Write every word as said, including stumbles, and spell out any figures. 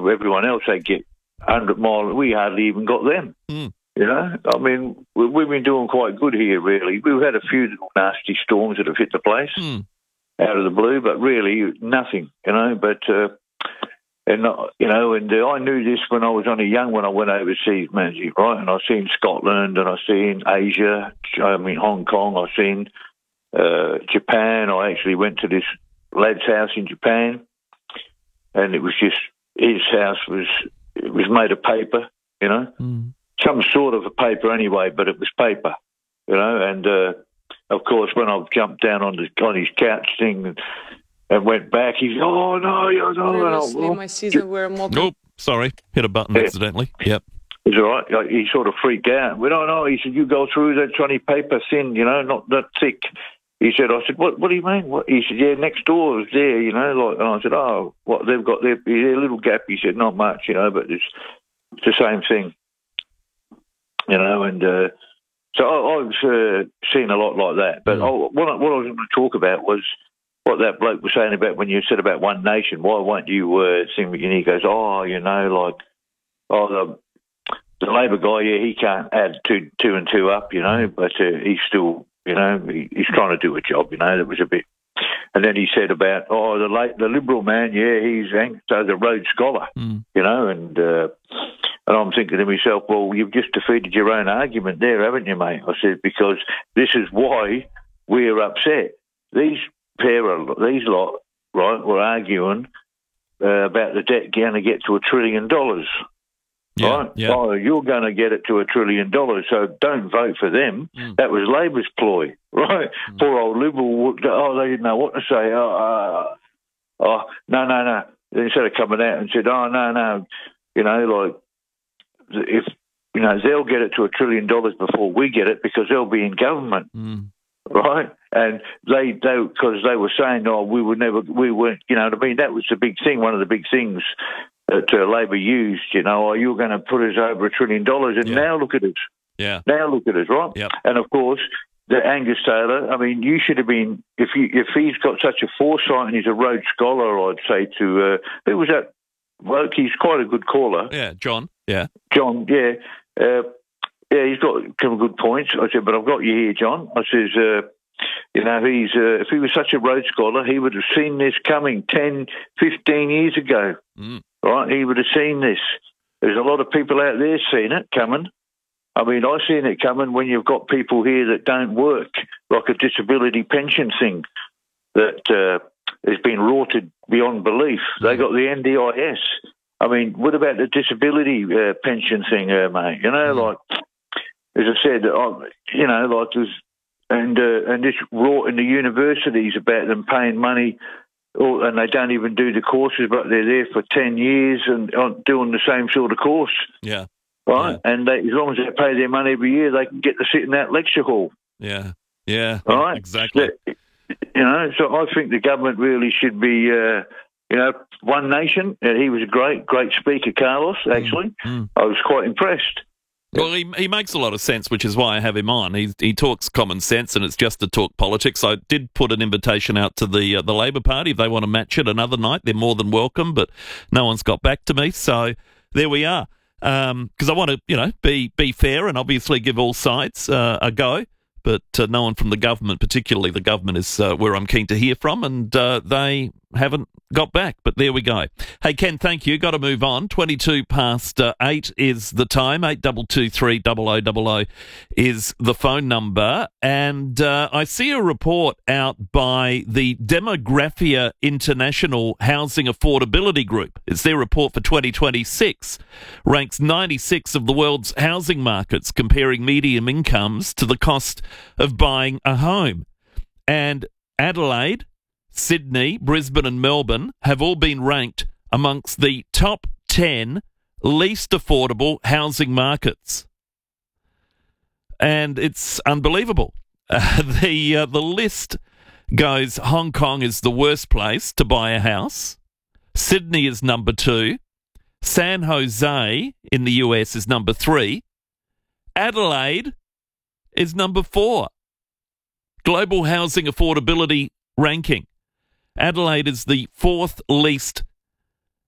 know, everyone else, they get one hundred mile. We hardly even got them. Mm. You know, I mean, we, we've been doing quite good here, really. We've had a few little nasty storms that have hit the place Mm. out of the blue, but really nothing, you know. But, uh, and uh, you know, and uh, I knew this when I was only young when I went overseas, Manzi, right? And I've seen Scotland and I've seen Asia, I mean, Hong Kong, I've seen uh, Japan. I actually went to this lad's house in Japan, and it was just, his house was, it was made of paper, you know. Mm. Some sort of a paper anyway, but it was paper, you know. And uh, of course, when I jumped down on the on his couch thing and, and went back, he's oh no, you no, Previously, no. my season were modern. Oh, sorry, hit a button Yeah. accidentally. Yep. It's all right. Like, he sort of freaked out. We don't know. He said, "You go through that twenty paper thin, you know, not that thick." He said, "I said, what? What do you mean?" What? He said, "Yeah, next door is there, you know." Like, and I said, "Oh, what they've got there? There's a little gap." He said, "Not much, you know, but it's, it's the same thing." You know, and uh, so I, I've uh, seen a lot like that. But Mm. I, what, I, what I was going to talk about was what that bloke was saying about when you said about One Nation. Why won't you uh, sing? And he goes, "Oh, you know, like, oh, the, the Labor guy, yeah, he can't add two, two and two up, you know, but uh, he's still, you know, he, he's trying to do a job, you know." That was a bit. And then he said about, oh, the late, the Liberal man, yeah, he's so the Rhodes Scholar, Mm. you know, and uh, and I'm thinking to myself, well, you've just defeated your own argument there, haven't you, mate? I said, because this is why we're upset. These pair of, these lot, right, were arguing uh, about the debt going to get to a trillion dollars. Yeah. Right? Yeah. Oh, you're going to get it to a trillion dollars, so don't vote for them. Mm. That was Labor's ploy, right? Mm. Poor old Liberal, oh, they didn't know what to say. Oh, uh, oh, no, no, no. Instead of coming out and said, oh, no, no, you know, like, if, you know, they'll get it to a trillion dollars before we get it because they'll be in government. Mm. Right, and they, they, because they were saying, "Oh, we would never, we weren't," you know what I mean? That was the big thing, one of the big things that uh, Labor used. You know, oh, you're going to put us over a trillion dollars, and Yeah. now look at us. Yeah. Now look at us, right? Yep. And of course, the Angus Taylor. I mean, you should have been if you if he's got such a foresight and he's a Rhodes Scholar. I'd say to uh, who was that? Well, he's quite a good caller. Yeah. John. Yeah. John, yeah. Uh, Yeah, he's got some good points. I said, but I've got you here, John. I says, uh, you know, he's uh, if he was such a Rhodes Scholar, he would have seen this coming ten, fifteen years ago, Mm. right? He would have seen this. There's a lot of people out there seeing it coming. I mean, I've seen it coming when you've got people here that don't work, like a disability pension thing that uh, has been rorted beyond belief. Mm. They got the N D I S. I mean, what about the disability uh, pension thing, uh, mate? You know, Mm. like, as I said, I, you know, like there's, and uh, and this rot in the universities about them paying money, or, and they don't even do the courses, but they're there for ten years and uh, doing the same sort of course, Yeah. right? And they, as long as they pay their money every year, they can get to sit in that lecture hall, Yeah. Yeah. right? Exactly. You know, so I think the government really should be, uh, you know, One Nation. Uh, he was a great, great speaker, Carlos, actually. Mm. I was quite impressed. Well, he he makes a lot of sense, which is why I have him on. He he talks common sense, and it's just to talk politics. I did put an invitation out to the uh, the Labor Party if they want to match it another night. They're more than welcome, but no one's got back to me. So there we are. Because um, I want to, you know, be be fair and obviously give all sides uh, a go. But uh, no one from the government, particularly the government, is uh, where I'm keen to hear from, and uh, they haven't got back. But there we go. Hey, Ken, thank you. Got to move on. twenty-two past uh, eight is the time. eight two two three, double oh double oh is the phone number. And uh, I see a report out by the Demographia International Housing Affordability Group. It's their report for twenty twenty-six. Ranks ninety-six of the world's housing markets, comparing median incomes to the cost of buying a home. And Adelaide, Sydney, Brisbane and Melbourne have all been ranked amongst the top ten least affordable housing markets. And it's unbelievable. Uh, the uh, the list goes, Hong Kong is the worst place to buy a house. Sydney is number two. San Jose in the U S is number three. Adelaide is number four. Global Housing Affordability Ranking. Adelaide is the fourth least